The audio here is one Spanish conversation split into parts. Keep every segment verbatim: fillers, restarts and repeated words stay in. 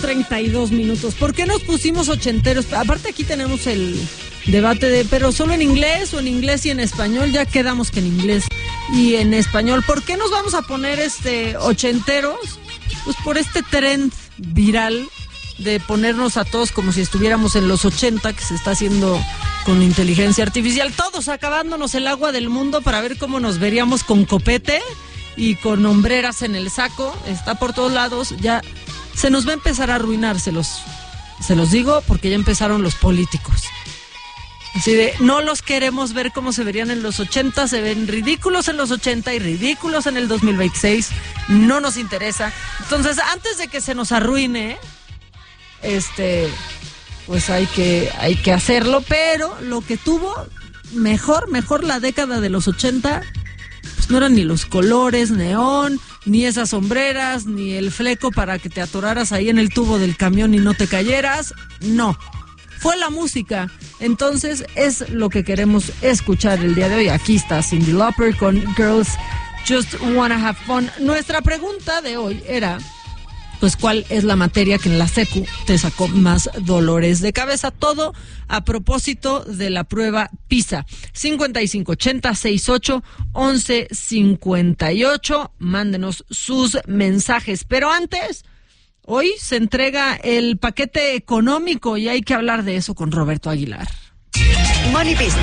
treinta y dos minutos. ¿Por qué nos pusimos ochenteros? Aparte aquí tenemos el debate de, pero solo en inglés o en inglés y en español. Ya quedamos que en inglés y en español. ¿Por qué nos vamos a poner este ochenteros? Pues por este trend viral de ponernos a todos como si estuviéramos en los ochenta, que se está haciendo con inteligencia artificial. Todos acabándonos el agua del mundo para ver cómo nos veríamos con copete y con hombreras en el saco. Está por todos lados. Ya se nos va a empezar a arruinar, se los, se los digo, porque ya empezaron los políticos. Así de, no los queremos ver cómo se verían en los ochenta, se ven ridículos en los ochenta y ridículos en el dos mil veintiséis, no nos interesa. Entonces, antes de que se nos arruine, este, pues hay que, hay que hacerlo, pero lo que tuvo mejor, mejor la década de los ochenta, pues no eran ni los colores neón, ni esas sombreras, ni el fleco para que te atoraras ahí en el tubo del camión y no te cayeras, no. Fue la música. Entonces es lo que queremos escuchar el día de hoy. Aquí está Cyndi Lauper con Girls Just Wanna Have Fun. Nuestra pregunta de hoy era, pues, ¿cuál es la materia que en la secu te sacó más dolores de cabeza? Todo a propósito de la prueba PISA. cincuenta y cinco ochenta sesenta y ocho once cincuenta y ocho. Mándenos sus mensajes. Pero antes, hoy se entrega el paquete económico y hay que hablar de eso con Roberto Aguilar. Money Business.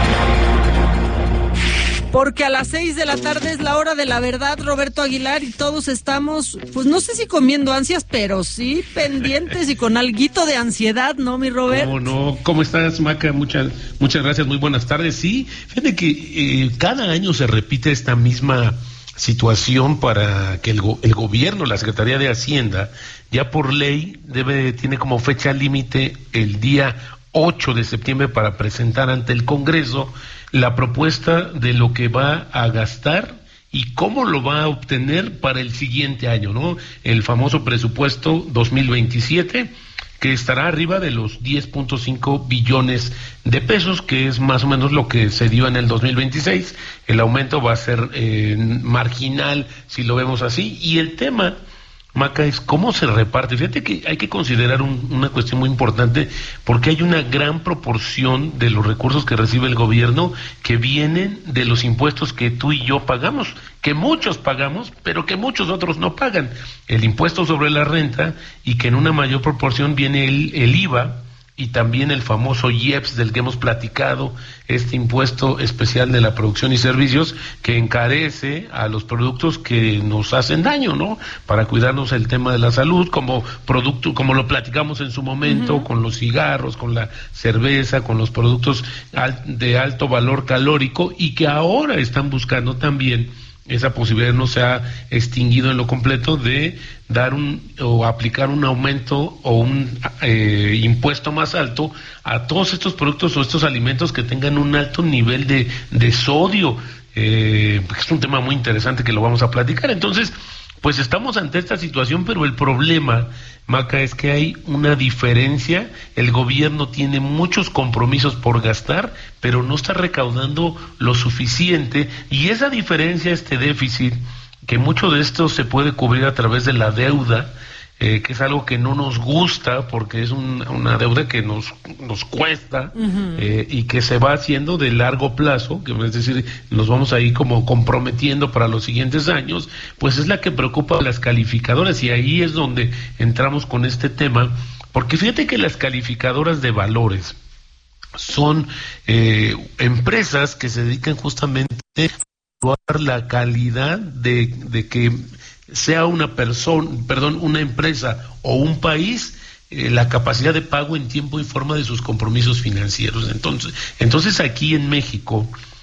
Porque a las seis de la tarde es la hora de la verdad, Roberto Aguilar, y todos estamos, pues no sé si comiendo ansias, pero sí pendientes y con alguito de ansiedad, ¿no, mi Robert? No, no, ¿cómo estás, Maca? Muchas, muchas gracias, muy buenas tardes. Sí, fíjate que eh, cada año se repite esta misma situación para que el, go- el gobierno, la Secretaría de Hacienda, ya por ley debe tiene como fecha límite el día ocho de septiembre para presentar ante el Congreso la propuesta de lo que va a gastar y cómo lo va a obtener para el siguiente año, ¿no? El famoso presupuesto dos mil veintisiete, que estará arriba de los diez punto cinco billones de pesos, que es más o menos lo que se dio en el dos mil veintiséis. El aumento va a ser eh, marginal, si lo vemos así, y el tema, Maca, es cómo se reparte. Fíjate que hay que considerar un, una cuestión muy importante, porque hay una gran proporción de los recursos que recibe el gobierno que vienen de los impuestos que tú y yo pagamos, que muchos pagamos, pero que muchos otros no pagan. El impuesto sobre la renta, y que en una mayor proporción viene el, el I V A, y también el famoso I E P S del que hemos platicado, este impuesto especial de la producción y servicios que encarece a los productos que nos hacen daño, ¿no? Para cuidarnos el tema de la salud, como producto, como lo platicamos en su momento, uh-huh, con los cigarros, con la cerveza, con los productos al, de alto valor calórico, y que ahora están buscando también esa posibilidad, no se ha extinguido en lo completo, de dar un o aplicar un aumento o un eh, impuesto más alto a todos estos productos o estos alimentos que tengan un alto nivel de, de sodio. Eh, es un tema muy interesante que lo vamos a platicar. Entonces, pues estamos ante esta situación, pero el problema, Maca, es que hay una diferencia. El gobierno tiene muchos compromisos por gastar, pero no está recaudando lo suficiente, y esa diferencia, este déficit, que mucho de esto se puede cubrir a través de la deuda, eh, que es algo que no nos gusta porque es un, una deuda que nos nos cuesta, uh-huh, eh, y que se va haciendo de largo plazo, que es decir, nos vamos ahí como comprometiendo para los siguientes años, pues es la que preocupa a las calificadoras, y ahí es donde entramos con este tema, porque fíjate que las calificadoras de valores son eh, empresas que se dedican justamente a evaluar la calidad de, de que sea una persona, perdón, una empresa o un país, eh, la capacidad de pago en tiempo y forma de sus compromisos financieros. Entonces, entonces aquí en México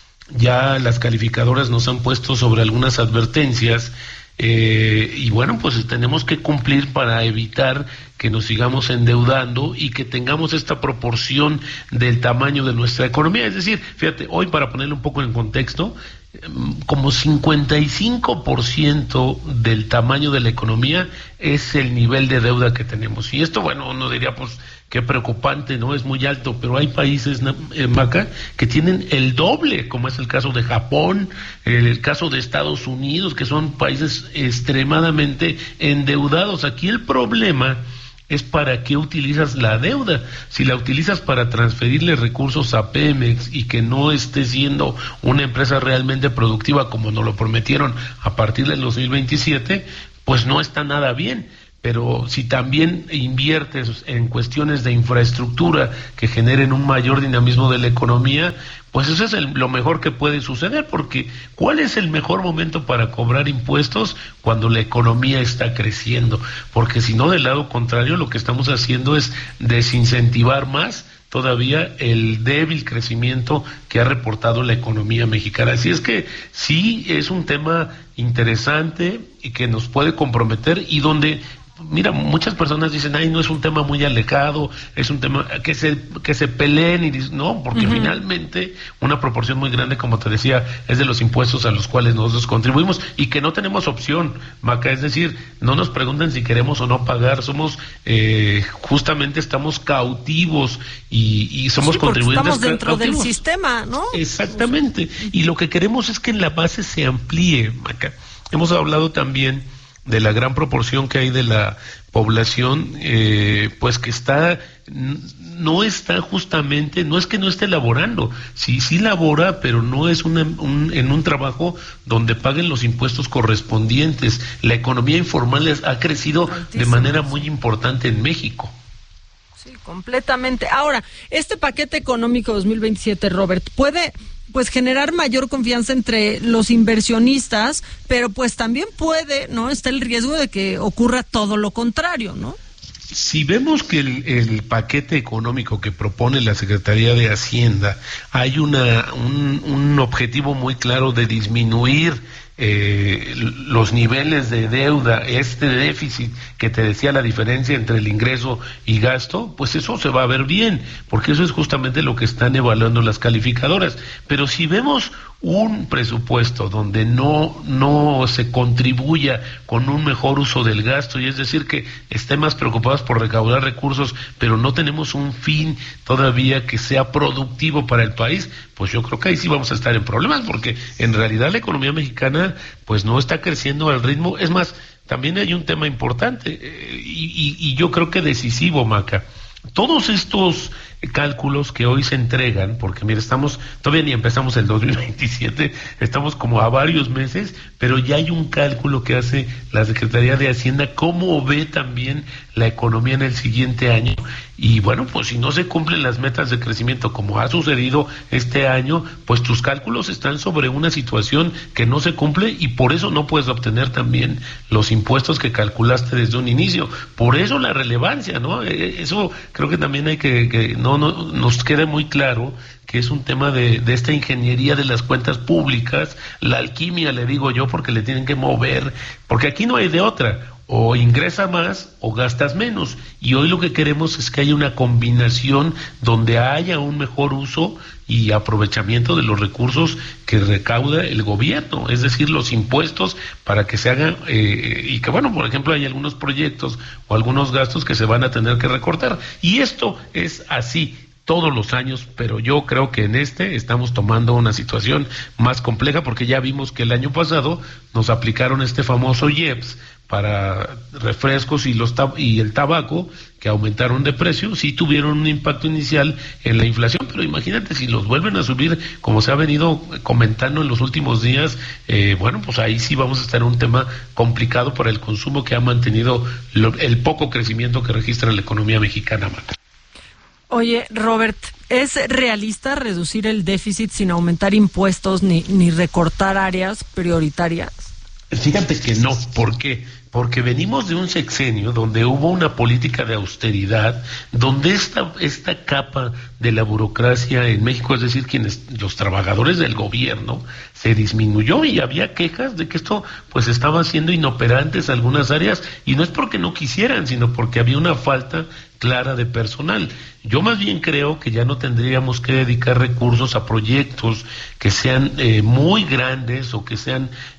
ya las calificadoras nos han puesto sobre algunas advertencias, eh, y bueno, pues tenemos que cumplir para evitar que nos sigamos endeudando y que tengamos esta proporción del tamaño de nuestra economía. Es decir, fíjate, hoy, para ponerle un poco en contexto, como cincuenta y cinco por ciento del tamaño de la economía es el nivel de deuda que tenemos. Y esto, bueno, uno diría, pues, qué preocupante, ¿no? Es muy alto, pero hay países, eh, Maca, que tienen el doble, como es el caso de Japón, el, el caso de Estados Unidos, que son países extremadamente endeudados. Aquí el problema es para qué utilizas la deuda. Si la utilizas para transferirle recursos a Pemex y que no esté siendo una empresa realmente productiva como nos lo prometieron a partir del dos mil veintisiete, pues no está nada bien. Pero si también inviertes en cuestiones de infraestructura que generen un mayor dinamismo de la economía, pues eso es el, lo mejor que puede suceder, porque ¿cuál es el mejor momento para cobrar impuestos? Cuando la economía está creciendo, porque si no, del lado contrario, lo que estamos haciendo es desincentivar más todavía el débil crecimiento que ha reportado la economía mexicana. Así es que sí es un tema interesante y que nos puede comprometer, y donde, mira, muchas personas dicen, ay, no es un tema muy alejado, es un tema que se que se peleen, y dicen, no, porque uh-huh. finalmente una proporción muy grande, como te decía, es de los impuestos a los cuales nosotros contribuimos y que no tenemos opción, Maca, es decir, no nos preguntan si queremos o no pagar, somos, eh, justamente estamos cautivos y, y somos sí, contribuyentes estamos dentro cautivos. del sistema, ¿no? Exactamente, y lo que queremos es que la base se amplíe, Maca. Hemos hablado también de la gran proporción que hay de la población, eh, pues que está, no está justamente, no es que no esté laborando, sí, sí labora, pero no es una, un, en un trabajo donde paguen los impuestos correspondientes. La economía informal ha crecido Altísimo. de manera muy importante en México. Sí, completamente. Ahora, este paquete económico dos mil veintisiete, Robert, puede pues generar mayor confianza entre los inversionistas, pero pues también puede, ¿no? Está el riesgo de que ocurra todo lo contrario, ¿no? Si vemos que el, el paquete económico que propone la Secretaría de Hacienda, hay una un, un objetivo muy claro de disminuir eh, los niveles de deuda, este déficit que te decía, la diferencia entre el ingreso y gasto, pues eso se va a ver bien, porque eso es justamente lo que están evaluando las calificadoras. Pero si vemos un presupuesto donde no no se contribuya con un mejor uso del gasto, y es decir, que estén más preocupados por recaudar recursos, pero no tenemos un fin todavía que sea productivo para el país, pues yo creo que ahí sí vamos a estar en problemas, porque en realidad la economía mexicana pues no está creciendo al ritmo. Es más, también hay un tema importante eh, y, y, y yo creo que decisivo, Maca. Todos estos cálculos que hoy se entregan, porque mira, estamos, todavía ni empezamos el dos mil veintisiete, estamos como a varios meses, pero ya hay un cálculo que hace la Secretaría de Hacienda, cómo ve también la economía en el siguiente año, y bueno, pues si no se cumplen las metas de crecimiento como ha sucedido este año, pues tus cálculos están sobre una situación que no se cumple, y por eso no puedes obtener también los impuestos que calculaste desde un inicio. Por eso la relevancia, ¿no? Eso creo que también hay que, que no, no nos quede muy claro que es un tema de, de esta ingeniería de las cuentas públicas, la alquimia, le digo yo, porque le tienen que mover, porque aquí no hay de otra. O ingresa más o gastas menos, y hoy lo que queremos es que haya una combinación donde haya un mejor uso y aprovechamiento de los recursos que recauda el gobierno, es decir, los impuestos, para que se hagan eh, y que, bueno, por ejemplo, hay algunos proyectos o algunos gastos que se van a tener que recortar, y esto es así todos los años, pero yo creo que en este estamos tomando una situación más compleja, porque ya vimos que el año pasado nos aplicaron este famoso I E P S para refrescos y los tab- y el tabaco, que aumentaron de precio, sí tuvieron un impacto inicial en la inflación, pero imagínate si los vuelven a subir, como se ha venido comentando en los últimos días, eh, bueno, pues ahí sí vamos a estar en un tema complicado para el consumo, que ha mantenido lo, el poco crecimiento que registra la economía mexicana, Marta. Oye, Robert, ¿es realista reducir el déficit sin aumentar impuestos ni, ni recortar áreas prioritarias? Fíjate que no. ¿Por qué? Porque venimos de un sexenio donde hubo una política de austeridad, donde esta esta capa de la burocracia en México, es decir, quienes los trabajadores del gobierno, se disminuyó, y había quejas de que esto pues estaba haciendo inoperantes algunas áreas, y no es porque no quisieran, sino porque había una falta clara de personal. Yo más bien creo que ya no tendríamos que dedicar recursos a proyectos que sean eh, muy grandes o que sean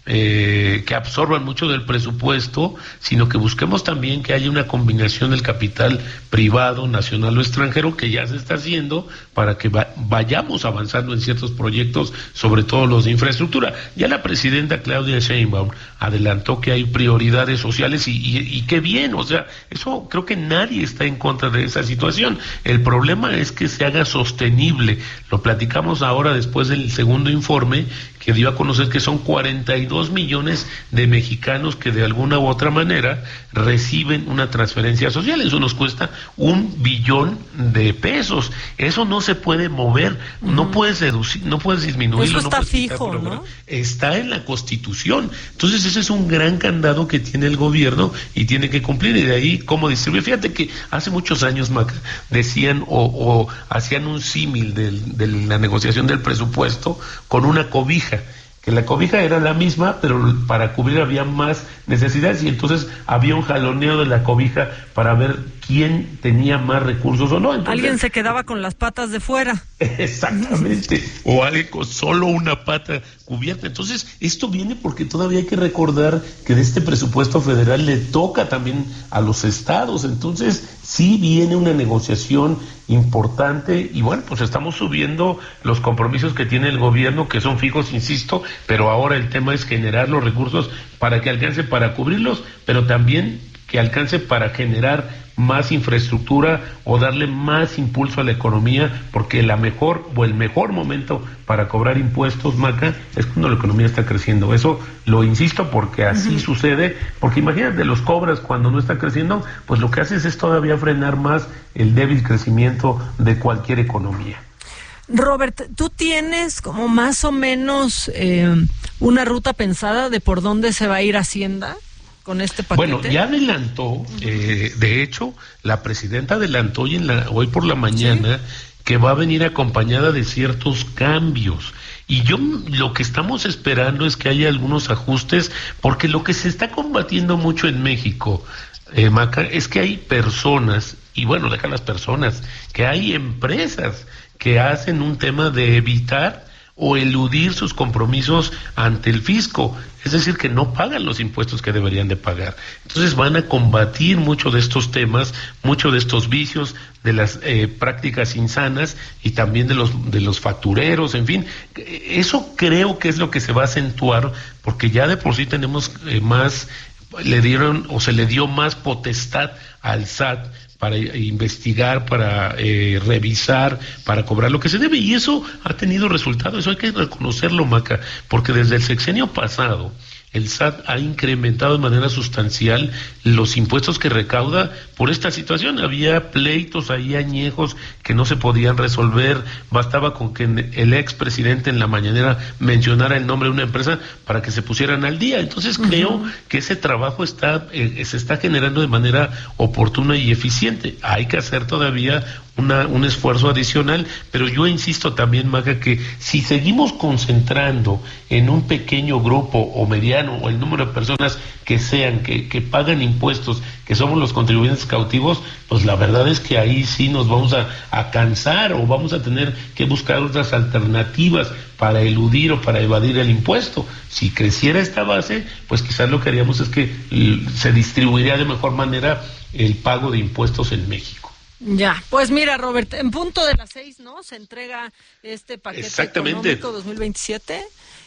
eh, que absorban mucho del presupuesto, sino que busquemos también que haya una combinación del capital privado, nacional o extranjero, que ya se está haciendo, para que va, vayamos avanzando en ciertos proyectos, sobre todo los de infraestructura. Ya la presidenta Claudia Sheinbaum adelantó que hay prioridades sociales y, y, y qué bien, o sea, eso creo que nadie está en contra de esa situación. El problema es que se haga sostenible. Lo platicamos ahora después del segundo informe, que dio a conocer que son cuarenta y dos millones de mexicanos que de alguna u otra manera reciben una transferencia social. Eso nos cuesta un billón de pesos. Eso no se puede mover, uh-huh. no puedes reducir, no puedes disminuirlo. Eso está no fijo, ¿no? Está en la Constitución. Entonces ese es un gran candado que tiene el gobierno y tiene que cumplir, y de ahí cómo distribuir. Fíjate que hace muchos años, Maca, decían o, o hacían un símil de, de la negociación del presupuesto con una cobija, que la cobija era la misma, pero para cubrir había más necesidades, y entonces había un jaloneo de la cobija para ver quién tenía más recursos o no. Entonces, alguien se quedaba con las patas de fuera. Exactamente, o alguien con solo una pata cubierta. Entonces, esto viene porque todavía hay que recordar que de este presupuesto federal le toca también a los estados. Entonces, sí viene una negociación importante, y bueno, pues estamos subiendo los compromisos que tiene el gobierno, que son fijos, insisto, pero ahora el tema es generar los recursos para que alcance para cubrirlos, pero también que alcance para generar más infraestructura o darle más impulso a la economía, porque la mejor o el mejor momento para cobrar impuestos, Maca, es cuando la economía está creciendo. Eso lo insisto porque así uh-huh. sucede, porque imagínate, los cobras cuando no está creciendo, pues lo que haces es todavía frenar más el débil crecimiento de cualquier economía. Robert, ¿tú tienes como más o menos eh, una ruta pensada de por dónde se va a ir Hacienda con este paquete? Bueno, ya adelantó, eh, de hecho, la presidenta adelantó hoy, en la, hoy por la mañana, ¿sí?, que va a venir acompañada de ciertos cambios. Y yo lo que estamos esperando es que haya algunos ajustes, porque lo que se está combatiendo mucho en México, eh, Maca, es que hay personas, y bueno, deja las personas, que hay empresas que hacen un tema de evitar o eludir sus compromisos ante el fisco, es decir, que no pagan los impuestos que deberían de pagar. Entonces van a combatir mucho de estos temas, mucho de estos vicios, de las eh, prácticas insanas, y también de los de los factureros, en fin. Eso creo que es lo que se va a acentuar, porque ya de por sí tenemos eh, más, le dieron o se le dio más potestad al S A T para investigar, para eh, revisar, para cobrar lo que se debe, y eso ha tenido resultados. Eso hay que reconocerlo, Maca, porque desde el sexenio pasado el S A T ha incrementado de manera sustancial los impuestos que recauda por esta situación. Había pleitos ahí añejos que no se podían resolver, bastaba con que el expresidente en la mañanera mencionara el nombre de una empresa para que se pusieran al día. Entonces uh-huh. creo que ese trabajo está eh, se está generando de manera oportuna y eficiente. Hay que hacer todavía Una, un esfuerzo adicional, pero yo insisto también, Maga, que si seguimos concentrando en un pequeño grupo o mediano, o el número de personas que sean, que, que pagan impuestos, que somos los contribuyentes cautivos, pues la verdad es que ahí sí nos vamos a, a cansar, o vamos a tener que buscar otras alternativas para eludir o para evadir el impuesto. Si creciera esta base, pues quizás lo que haríamos es que l- se distribuiría de mejor manera el pago de impuestos en México. Ya, pues mira, Robert, en punto de las seis, ¿no? Se entrega este paquete económico dos mil veintisiete.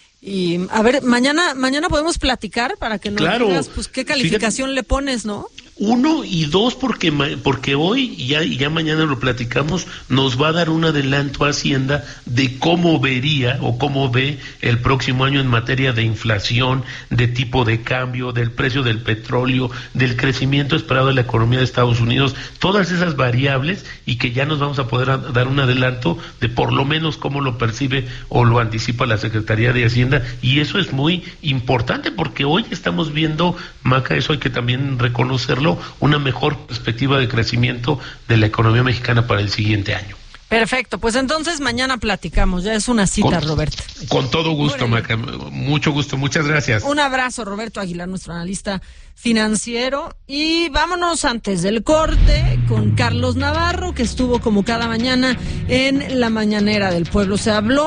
Y a ver, mañana mañana podemos platicar para que nos claro, digas pues qué calificación fíjate, le pones, ¿no? Uno y dos, porque porque hoy y ya, y ya mañana lo platicamos, nos va a dar un adelanto a Hacienda de cómo vería o cómo ve el próximo año en materia de inflación, de tipo de cambio, del precio del petróleo, del crecimiento esperado de la economía de Estados Unidos, todas esas variables, y que ya nos vamos a poder a, dar un adelanto de por lo menos cómo lo percibe o lo anticipa la Secretaría de Hacienda, y eso es muy importante porque hoy estamos viendo, Maca, eso hay que también reconocerlo, una mejor perspectiva de crecimiento de la economía mexicana para el siguiente año. Perfecto, pues entonces mañana platicamos, ya es una cita, con, Roberto. Con todo gusto, Maca, mucho gusto, muchas gracias. Un abrazo, Roberto Aguilar, nuestro analista financiero, y vámonos antes del corte con Carlos Navarro, que estuvo como cada mañana en la Mañanera del Pueblo. Se habló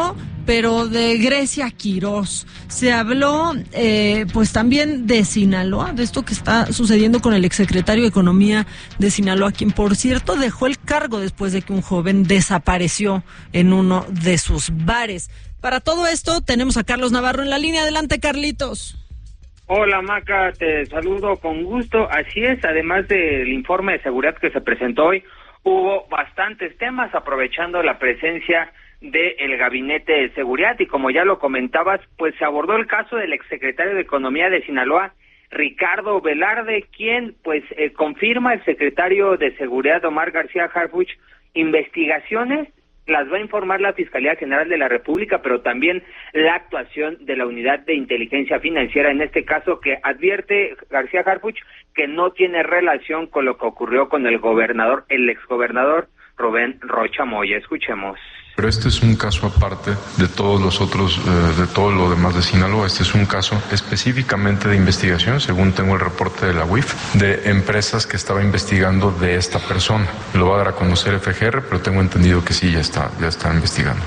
pero de Grecia Quirós. Se habló eh, pues también de Sinaloa, de esto que está sucediendo con el exsecretario de Economía de Sinaloa, quien por cierto dejó el cargo después de que un joven desapareció en uno de sus bares. Para todo esto tenemos a Carlos Navarro en la línea. Adelante, Carlitos. Hola, Maca, te saludo con gusto. Así es, además del informe de seguridad que se presentó hoy, hubo bastantes temas aprovechando la presencia del Gabinete de Seguridad y como ya lo comentabas, pues se abordó el caso del exsecretario de Economía de Sinaloa, Ricardo Velarde, quien pues eh, confirma el secretario de Seguridad, Omar García Harfuch, investigaciones las va a informar la Fiscalía General de la República, pero también la actuación de la Unidad de Inteligencia Financiera, en este caso que advierte García Harfuch que no tiene relación con lo que ocurrió con el gobernador, el exgobernador Rubén Rocha Moya. Escuchemos. Pero este es un caso aparte de todos los otros, eh, de todo lo demás de Sinaloa. Este es un caso específicamente de investigación, según tengo el reporte de la U I F, de empresas que estaba investigando de esta persona. Lo va a dar a conocer F G R, pero tengo entendido que sí, ya está, ya está investigando.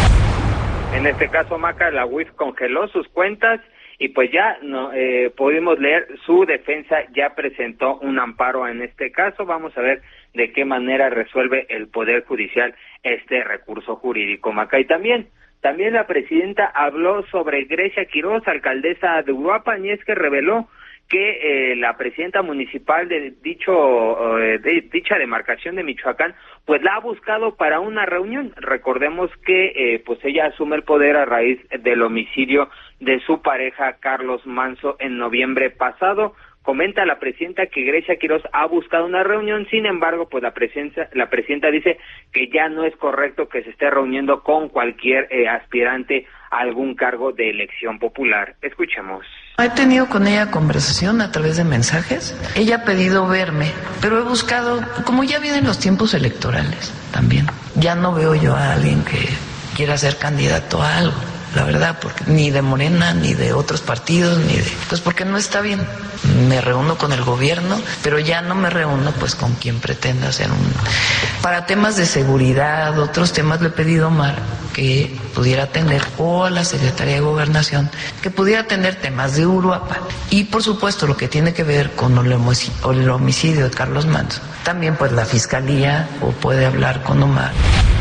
En este caso, Maca, la U I F congeló sus cuentas y pues ya no eh, pudimos leer, su defensa ya presentó un amparo en este caso. Vamos a ver de qué manera resuelve el Poder Judicial este recurso jurídico, Maca. Y también, también la presidenta habló sobre Grecia Quirós, alcaldesa de Uruapan, y es que reveló que eh, la presidenta municipal de dicho eh, de dicha demarcación de Michoacán, pues la ha buscado para una reunión. Recordemos que eh, pues ella asume el poder a raíz del homicidio de su pareja Carlos Manso en noviembre pasado. Comenta la presidenta que Grecia Quirós ha buscado una reunión, sin embargo, pues la presencia, la presidenta dice que ya no es correcto que se esté reuniendo con cualquier eh, aspirante a algún cargo de elección popular. Escuchemos. He tenido con ella conversación a través de mensajes. Ella ha pedido verme, pero he buscado, como ya vienen los tiempos electorales también, ya no veo yo a alguien que quiera ser candidato a algo. La verdad, porque ni de Morena, ni de otros partidos, ni de... Pues porque no está bien. Me reúno con el gobierno, pero ya no me reúno pues con quien pretenda ser un... Para temas de seguridad, otros temas, le he pedido a Omar que pudiera atender, o a la Secretaría de Gobernación, que pudiera atender temas de Uruapan. Y por supuesto lo que tiene que ver con el homicidio de Carlos Manso. También pues la Fiscalía o puede hablar con Omar.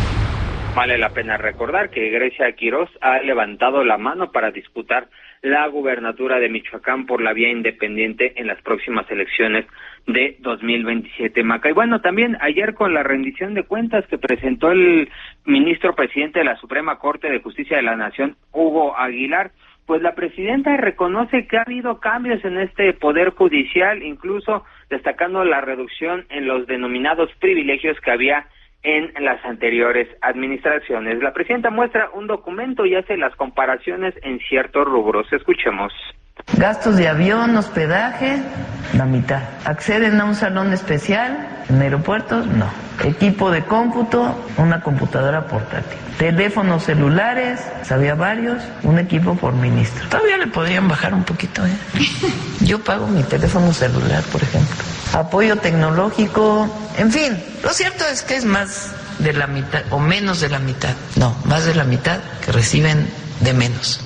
Vale la pena recordar que Grecia Quirós ha levantado la mano para disputar la gubernatura de Michoacán por la vía independiente en las próximas elecciones de dos mil veintisiete, Maca. Y bueno, también ayer con la rendición de cuentas que presentó el ministro presidente de la Suprema Corte de Justicia de la Nación, Hugo Aguilar, pues la presidenta reconoce que ha habido cambios en este poder judicial, incluso destacando la reducción en los denominados privilegios que había en las anteriores administraciones. La presidenta muestra un documento y hace las comparaciones en ciertos rubros. Escuchemos. Gastos de avión, hospedaje, la mitad. ¿Acceden a un salón especial en aeropuertos? No. Equipo de cómputo, una computadora portátil. Teléfonos celulares, había varios, un equipo por ministro. Todavía le podrían bajar un poquito, ¿eh? Yo pago mi teléfono celular, por ejemplo. Apoyo tecnológico, en fin, lo cierto es que es más de la mitad, o menos de la mitad, no, más de la mitad que reciben de menos.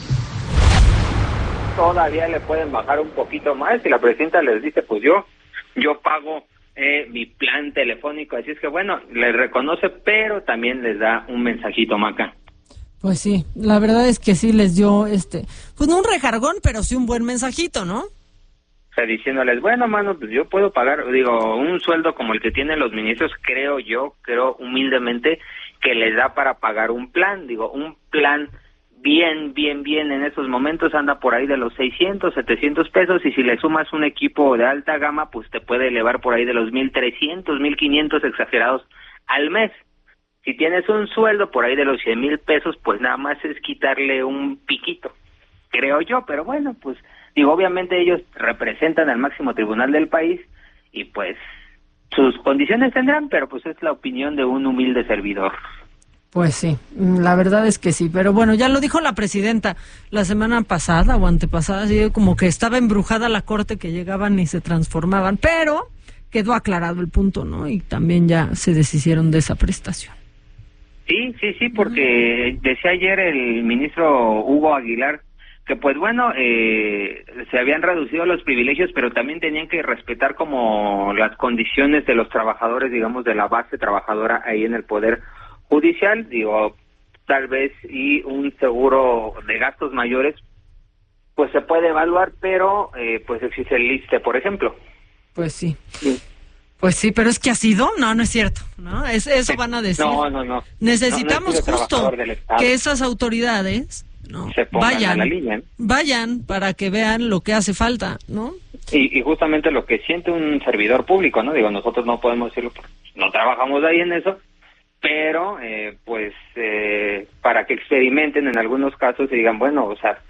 Todavía le pueden bajar un poquito más y la presidenta les dice, pues yo, yo pago eh, mi plan telefónico, así es que bueno, les reconoce, pero también les da un mensajito, Maca. Pues sí, la verdad es que sí les dio, este, pues no un recargón, pero sí un buen mensajito, ¿no? O sea, diciéndoles, bueno, mano, pues yo puedo pagar, digo, un sueldo como el que tienen los ministros, creo yo, creo humildemente, que les da para pagar un plan, digo, un plan bien, bien, bien, en esos momentos anda por ahí de los seiscientos, setecientos pesos, y si le sumas un equipo de alta gama, pues te puede elevar por ahí de los mil trescientos, mil quinientos exagerados al mes. Si tienes un sueldo por ahí de los cien mil pesos, pues nada más es quitarle un piquito, creo yo, pero bueno, pues... Digo, obviamente ellos representan al máximo tribunal del país y pues sus condiciones tendrán, pero pues es la opinión de un humilde servidor. Pues sí, la verdad es que sí, pero bueno, ya lo dijo la presidenta la semana pasada o antepasada, así como que estaba embrujada la corte, que llegaban y se transformaban, pero quedó aclarado el punto, ¿no? Y también ya se deshicieron de esa prestación. Sí, sí, sí, porque decía ayer el ministro Hugo Aguilar que pues bueno, eh, se habían reducido los privilegios, pero también tenían que respetar como las condiciones de los trabajadores, digamos, de la base trabajadora ahí en el Poder Judicial, digo, tal vez, y un seguro de gastos mayores, pues se puede evaluar, pero eh, pues existe el ISSSTE, por ejemplo. Pues sí. Sí. Pues sí, pero es que ha sido, no, no es cierto, ¿no? Es, eso van a decir. No, no, no. Necesitamos no, no justo que esas autoridades, ¿no? Se pongan vayan, a la línea, ¿no? vayan para que vean lo que hace falta, ¿no? Y, y justamente lo que siente un servidor público, ¿no? Digo, nosotros no podemos decirlo, porque no trabajamos ahí en eso, pero eh, pues eh, para que experimenten en algunos casos y digan, bueno, o sea,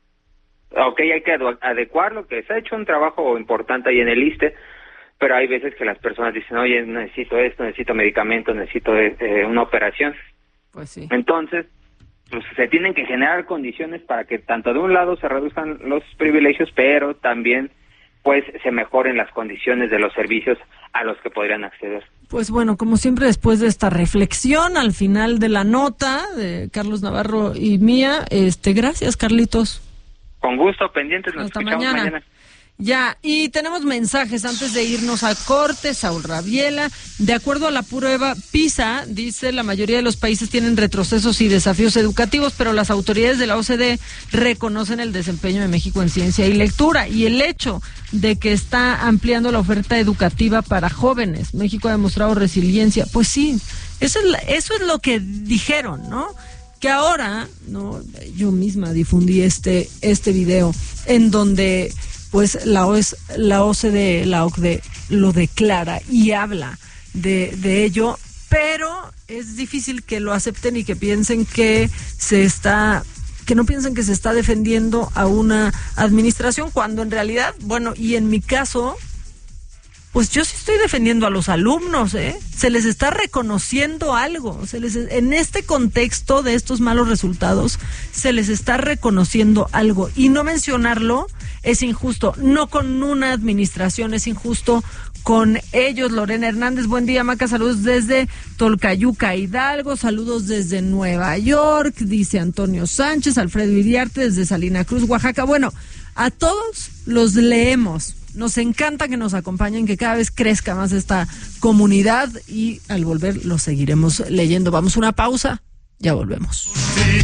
ok, hay que adecuarlo, que se ha hecho un trabajo importante ahí en el ISSSTE, pero hay veces que las personas dicen, oye, necesito esto, necesito medicamentos, necesito eh, una operación. Pues sí. Entonces, pues se tienen que generar condiciones para que tanto de un lado se reduzcan los privilegios, pero también pues se mejoren las condiciones de los servicios a los que podrían acceder. Pues bueno, como siempre, después de esta reflexión al final de la nota de Carlos Navarro y mía, este, gracias, Carlitos. Con gusto, pendientes, nos Hasta escuchamos mañana. mañana. Ya, y tenemos mensajes antes de irnos a corte. Saúl Rabiela, de acuerdo a la prueba PISA, dice, la mayoría de los países tienen retrocesos y desafíos educativos, pero las autoridades de la O C D E reconocen el desempeño de México en ciencia y lectura y el hecho de que está ampliando la oferta educativa para jóvenes. México ha demostrado resiliencia. Pues sí, eso es, eso es lo que dijeron, ¿no? Que ahora, no, yo misma difundí este, este video en donde pues la, O S, la O C D E, la O C D E lo declara y habla de, de ello, pero es difícil que lo acepten y que piensen que se está, que no piensen que se está defendiendo a una administración, cuando en realidad, bueno, y en mi caso, pues yo sí estoy defendiendo a los alumnos, ¿eh? Se les está reconociendo algo, se les, en este contexto de estos malos resultados, se les está reconociendo algo, y no mencionarlo es injusto, no con una administración, es injusto con ellos. Lorena Hernández, buen día, Maca, saludos desde Tolcayuca, Hidalgo, saludos desde Nueva York, dice Antonio Sánchez, Alfredo Iriarte desde Salina Cruz, Oaxaca. Bueno, a todos los leemos, nos encanta que nos acompañen, que cada vez crezca más esta comunidad y al volver los seguiremos leyendo. Vamos a una pausa, ya volvemos.